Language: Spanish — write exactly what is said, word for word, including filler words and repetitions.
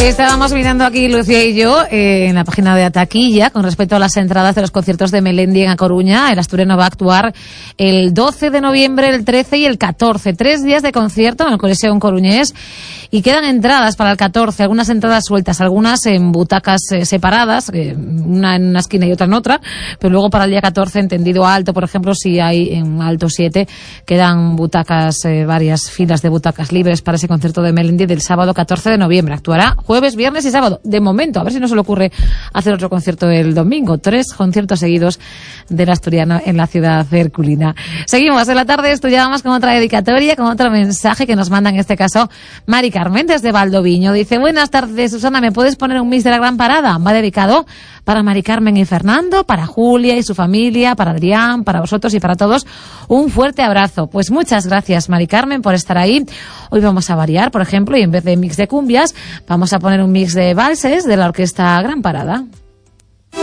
Estábamos mirando aquí, Lucía y yo, eh, en la página de Ataquilla, con respecto a las entradas de los conciertos de Melendi en A Coruña. El asturiano va a actuar el doce de noviembre, el trece y el catorce. Tres días de concierto en el Coliseo Coruñés. Y quedan entradas para el catorce, algunas entradas sueltas, algunas en butacas eh, separadas, eh, una en una esquina y otra en otra. Pero luego para el día catorce, entendido alto, por ejemplo, si hay en alto siete, quedan butacas, eh, varias filas de butacas libres para ese concierto de Melendi del sábado catorce de noviembre. Actuará jueves, viernes y sábado. De momento, a ver si no se le ocurre hacer otro concierto el domingo. Tres conciertos seguidos del asturiano en la ciudad herculina. Seguimos en la tarde, esto ya vamos con otra dedicatoria, con otro mensaje que nos manda en este caso Mari Carmen desde Valdoviño. Dice: buenas tardes, Susana, ¿me puedes poner un mix de la Gran Parada? Va dedicado para Mari Carmen y Fernando, para Julia y su familia, para Adrián, para vosotros y para todos. Un fuerte abrazo. Pues muchas gracias, Mari Carmen, por estar ahí. Hoy vamos a variar, por ejemplo, y en vez de mix de cumbias, vamos a poner un mix de valses de la orquesta Gran Parada.